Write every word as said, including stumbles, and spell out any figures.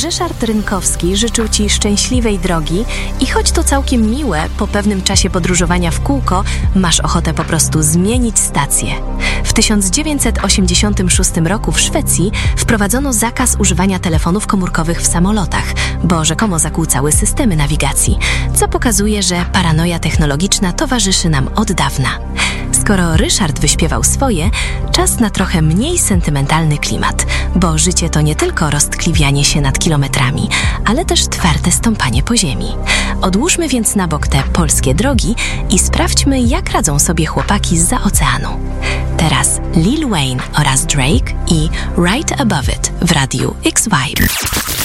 Ryszard Rynkowski życzył Ci szczęśliwej drogi i choć to całkiem miłe, po pewnym czasie podróżowania w kółko masz ochotę po prostu zmienić stację. W tysiąc dziewięćset osiemdziesiątym szóstym roku w Szwecji wprowadzono zakaz używania telefonów komórkowych w samolotach, bo rzekomo zakłócały systemy nawigacji, co pokazuje, że paranoja technologiczna towarzyszy nam od dawna. Skoro Ryszard wyśpiewał swoje, czas na trochę mniej sentymentalny klimat, bo życie to nie tylko roztkliwianie się nad kilometrami, ale też twarde stąpanie po ziemi. Odłóżmy więc na bok te polskie drogi i sprawdźmy, jak radzą sobie chłopaki zza oceanu. Teraz Lil Wayne oraz Drake i Right Above It w radiu X-Vibe.